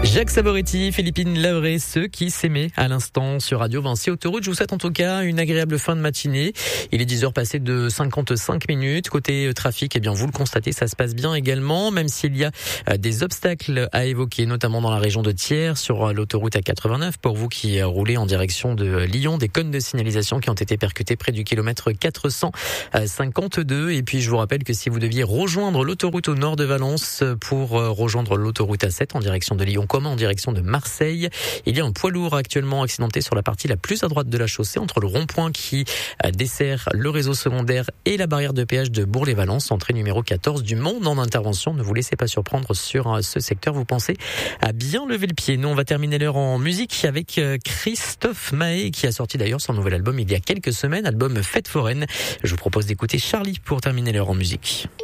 Jacques Savoretti, Philippine Lavré, ceux qui s'aimaient à l'instant sur Radio Vinci Autoroute. Je vous souhaite en tout cas une agréable fin de matinée. Il est 10h passé de 55 minutes. Côté trafic, eh bien, vous le constatez, ça se passe bien également, même s'il y a des obstacles à évoquer, notamment dans la région de Thiers, sur l'autoroute A89. Pour vous qui roulez en direction de Lyon, des cônes de signalisation qui ont été percutés près du kilomètre 452. Et puis, je vous rappelle que si vous deviez rejoindre l'autoroute au nord de Valence pour rejoindre l'autoroute A7 en direction de Lyon, en direction de Marseille, il y a un poids lourd actuellement accidenté sur la partie la plus à droite de la chaussée, entre le rond-point qui dessert le réseau secondaire et la barrière de péage de Bourg-les-Valences, entrée numéro 14 du monde en intervention. Ne vous laissez pas surprendre sur ce secteur, vous pensez à bien lever le pied. Nous, on va terminer l'heure en musique avec Christophe Maé, qui a sorti d'ailleurs son nouvel album il y a quelques semaines, album Fête foraine. Je vous propose d'écouter Charlie pour terminer l'heure en musique.